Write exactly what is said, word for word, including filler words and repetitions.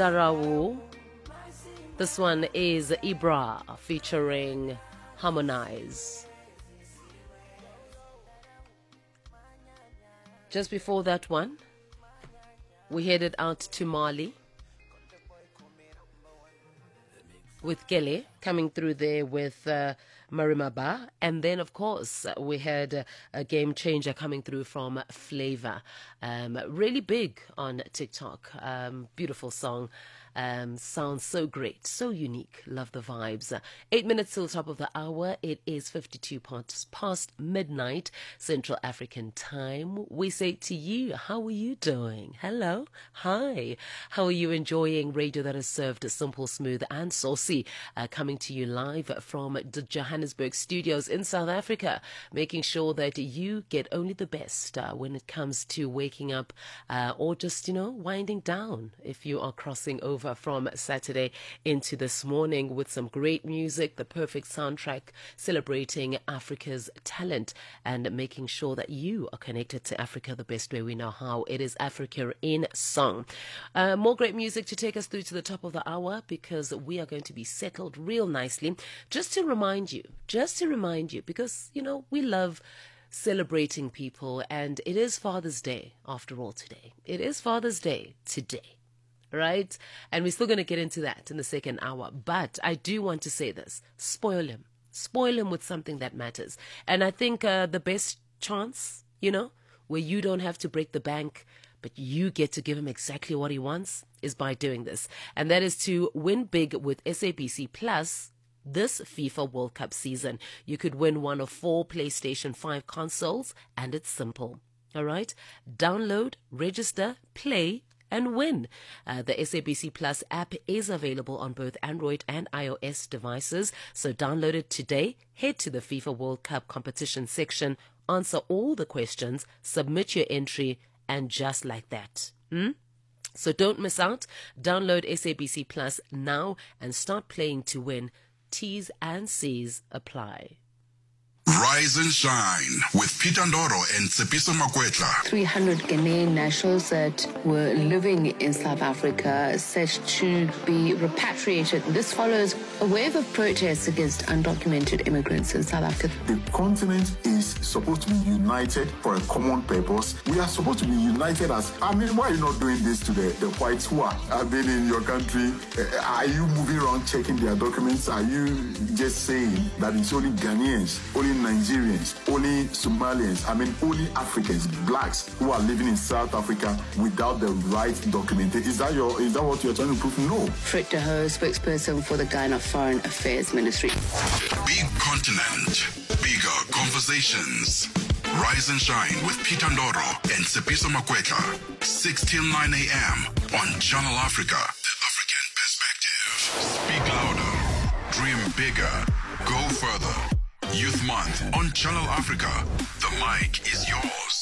Darawu. This one is Ibra featuring Harmonize. Just before that one, we headed out to Mali with Kele coming through there with uh, Marimaba. And then, of course, we had uh, a game changer coming through from Flavor. Um, really big on TikTok. Um, beautiful song. Um, sounds so great, so unique. Love the vibes. Uh, eight minutes till top of the hour. It is fifty-two past midnight Central African time. We say to you, how are you doing? Hello, hi. How are you enjoying radio that is served simple, smooth, and saucy? Uh, coming to you live from the Johannesburg studios in South Africa, making sure that you get only the best uh, when it comes to waking up uh, or just, you know, winding down if you are crossing over from Saturday into this morning with some great music, the perfect soundtrack celebrating Africa's talent and making sure that you are connected to Africa the best way we know how. It is Africa in Song. Uh, more great music to take us through to the top of the hour because we are going to be settled real nicely. Just to remind you, just to remind you, because, you know, we love celebrating people and it is Father's Day after all today. It is Father's Day today. Right? And we're still going to get into that in the second hour. But I do want to say this. Spoil him. Spoil him with something that matters. And I think uh, the best chance, you know, where you don't have to break the bank, but you get to give him exactly what he wants, is by doing this. And that is to win big with S A B C Plus this FIFA World Cup season. You could win one of four PlayStation five consoles, and it's simple. All right? Download, register, play, and win. Uh, the S A B C Plus app is available on both Android and iOS devices, so download it today. Head to the FIFA World Cup competition section, answer all the questions, submit your entry, and just like that. Hmm? So don't miss out. Download S A B C Plus now and start playing to win. T's and C's apply. Rise and shine with Peter Ndoro and Tsepiso Makwetla. three hundred Ghanaian nationals that were living in South Africa set to be repatriated. This follows a wave of protests against undocumented immigrants in South Africa. The continent is supposed to be united for a common purpose. We are supposed to be united as, I mean, why are you not doing this to the, the whites who are, have been in your country? Uh, are you moving around checking their documents? Are you just saying that it's only Ghanaians, only Nigerians, only Somalians, I mean only Africans, blacks who are living in South Africa without the right documentation? Is that your is that what you're trying to prove? No. Frit de Hoo, spokesperson for the Ghana Foreign Affairs Ministry. Big continent, bigger conversations. Rise and shine with Peter Ndoro and Tsepiso Makwetla. six till nine a.m. on Channel Africa. The African perspective. Speak louder. Dream bigger. Go further. Youth Month on Channel Africa. The mic is yours.